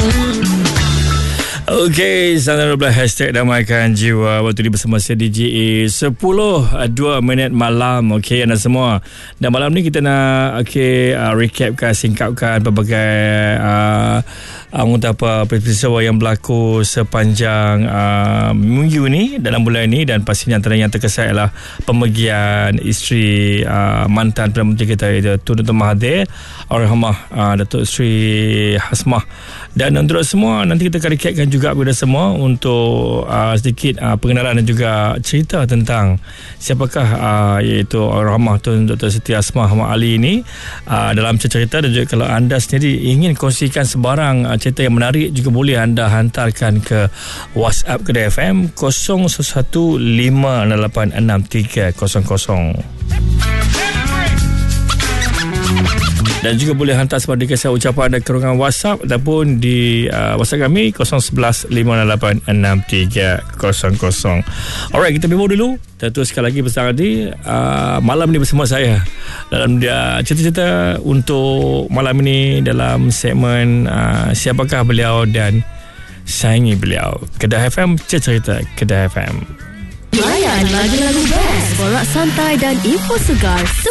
Okey, 912 hashtag damaikan jiwa. Waktu ini bersama saya DJ 10:02 malam. Okey, anda semua. Dan malam ni kita nak recapkan, singkapkan pelbagai peristiwa yang berlaku sepanjang minggu ni, dalam bulan ni. Dan pastinya antara yang terkesan adalah pemergian isteri mantan Perdana Menteri kita, iaitu Tun Dr. Mahathir Alhamah, Datuk Seri Hasmah. Dan untuk semua, nanti kita akan recapkan juga kepada semua untuk sedikit pengenalan dan juga cerita tentang siapakah iaitu Alhamah Tun Dr. Siti Hasmah Ahmad Ali ini dalam cerita. Dan juga kalau anda sendiri ingin kongsikan sebarang cerita yang menarik, juga boleh anda hantarkan ke WhatsApp Kedah FM 0115863300. Dan juga boleh hantar sebarang kisah ucapan anda ke ruangan WhatsApp ataupun di WhatsApp kami 0115863300. Alright, kita bimbang dulu. Dan terus sekali lagi bersama di malam ni bersama saya dalam cerita-cerita untuk malam ini dalam segmen siapakah beliau dan sayangi beliau. Kedah FM, cerita Kedah FM. Layan lagu-lagu best, borak santai dan info segar